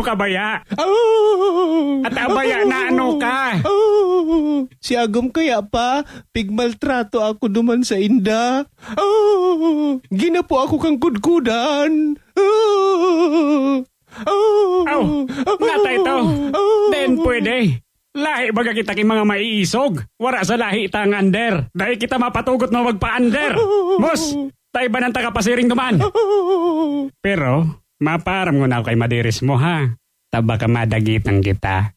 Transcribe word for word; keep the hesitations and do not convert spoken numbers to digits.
ka baya. Oh! At abaya na ano ka. Oh! Si Agom kaya pa, pigmaltrato ako duman sa inda. Oh! Ginapo ako kang kudkudan. Oh! Oh! Aw, natay to. Oh! Then pwede. Lahi baga kita king mga maiisog. Wara sa lahi tang under. Dahil kita mapatugot mo magpa-under. Mos, tayo ba ng takapasiring duman? Pero, maparam ko na ako kay madiris mo ha. Taba ka madagitan kita.